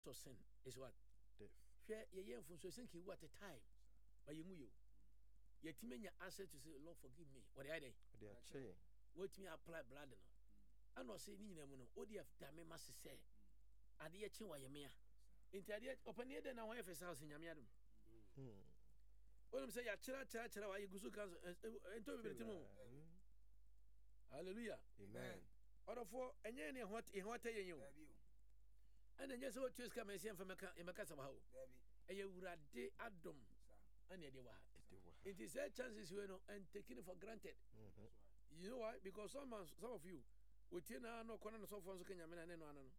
of sin is what? Death. Share ye for so think what a time. But you yet me answer to say, Lord, forgive me. What are they? They are chain. Wait me apply blood no. I no say ni nyina mu no. Odi have dame must say. Ade ye chi wa ye me a. Inti ade open ye den na won first house nyame adum. Onum say ya chira wa ye gusu kan ento be betimo. Hallelujah. Amen. Orofo enye ne ho ta ye yo. And then yes, what you come and see from Macassaho. A Urade Adam, and it is a chances you know and taking it for granted. You know why? Because some of you would no corner so far so and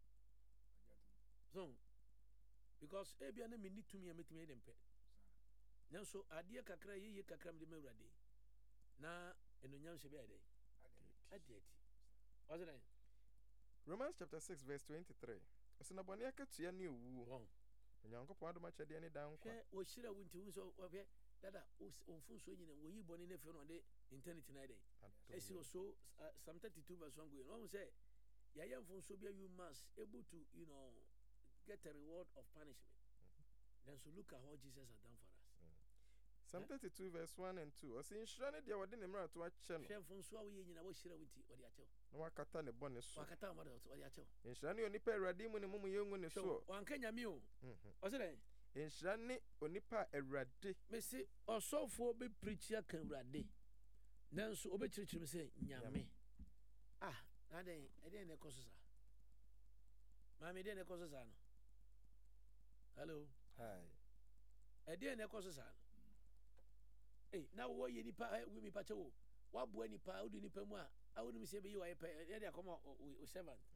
so because Abian need to me and meet me them pet. Now so Adia Kakra ye Kakram de Murade. Na and Unyam Shebede. I did. Wasn't it? Romans chapter 6 verse 23. Osina boni akatua ne owu. Onyankopon adoma chede ne dan kwa. Wo shira wunti unso obye dada onfun so nyina wo yi boni ne fe no de eternity na dey. Esi so Psalm 32 verse 1 go. No say ya yamfun so bia you must able to get a reward of punishment. Then so look at what Jesus has done for us. Psalm 32 verse 1 and 2. Osi nhira ne dia wode ne mra to ache no. Hwemfun so awo ye nyina wo shira wunti ode ache. Na wakata ne bone so. Wakata ma ode ache. Nhira ne onipa awurade mu ne mumu yengu ne so. Wanka nyame o. Osi den. Nhira ne onipa awurade. Me se osofo be preach aka awurade. Nanso obechirichiri me se nyame. Na den ede ne koso sa. Ma me de ne koso sa no. Hello. Hi. Ede ne koso sa no. Na wo ye nipa we mi pa che wo. Wa bo nipa wo nipa mu a awonu mi se be yi wa ye pa e dey come o servant.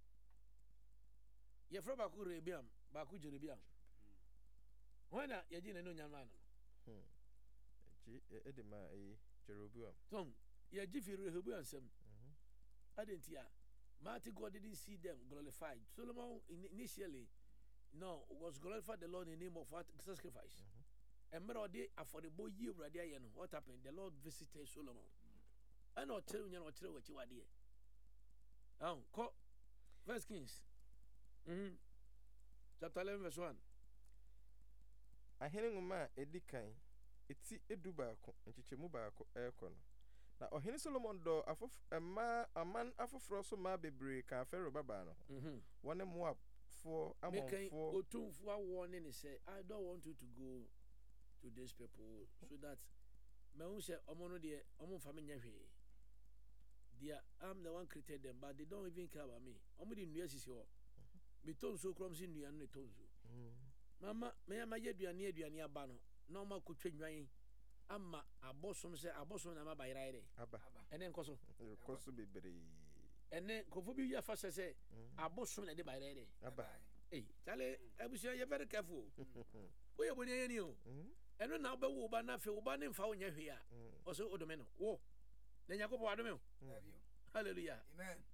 Ye fro ba ku Rebiam, ba ku Jerobiam. Wena ye ji na no nyama no. Ji edema Jeroboam. So ye ji fi Rehoboam sem. Adentia Mighty God didn't see them glorified. Solomon initially was glorified the Lord in the name of what sacrifice. And for the boy year, what happened? The Lord visited Solomon. I know tell you what you are there. Call First Kings, chapter 11, verse 1. Ahene ngoma edikan eti edubaako nchichemu baako ekono. Na ohene Solomon do aman afoforo so ma bebre ka Pharaoh baba no. Wone Moab for amonfo otumfo awone ne say I don't want you to go to these people so that me who say omo de omo fa me nyahwe. I'm the one created them, but they don't even care about me. Omo de nua sisi ho. Me ton so krom si nua no ton so. Mama me ama aduane aba no. Na oma kotwa nwan ama abosom se abosom na ma bayira ire. Aba. Ene nkoso. Nkoso bebre. Ene kofo bi ya fa se abosom na de bayira ire. Aba. Chale abusia you very careful. Wo ye boni ani o. Eno na be wo ba na fe wo ba ne mfa wo nya hwe a. O so odome no. Wo. Na Yakobo adome o. Hallelujah. Amen.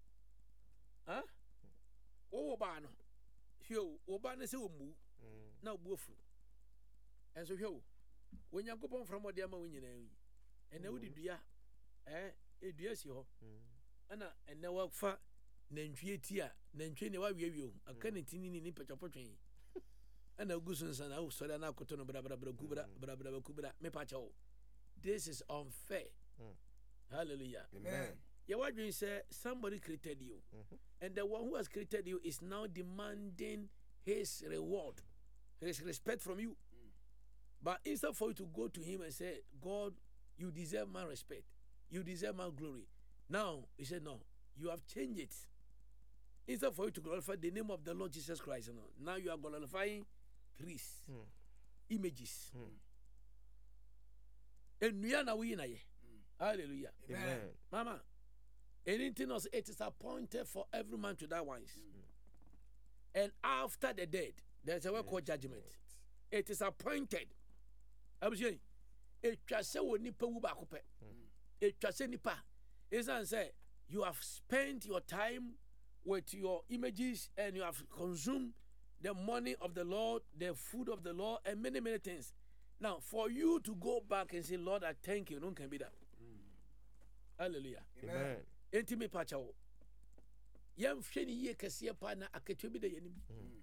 Wo ba no. Hwe wo ba ne se wo mu. Na obu ofu. Enso hwe wo Yakobo from ode ama wo nyina yi. Ene wo didua edua si ho. Ana ene wa fa nantwie ti a nantwie ne wa wiawie o. Aka ne tinini ni pachopotwen. Ana gusun sana o so na akoto no bra kubra me pa chawo. This is unfair. Hallelujah. Amen. Your word say somebody created you, and the one who has created you is now demanding his reward, his respect from you. But instead for you to go to him and say, God, you deserve my respect, you deserve my glory. Now he said, no, you have changed it. Instead for you to glorify the name of the Lord Jesus Christ, now you are glorifying priests, images. And we are now in a hallelujah. Amen. Mama, anything else, it is appointed for every man to die once. And after the dead, there's a word called judgment. It is appointed. I was saying, it just say when nipa wu ba kope. It just say nipa. It's not say you have spent your time with your images and you have consumed the money of the Lord, the food of the Lord, and many things. Now, for you to go back and say, Lord, I thank you, no one can be that. Hallelujah. Amen. Enti me pacha wo. Yam hwe ni ye kase pa na akatwa bi da yanim.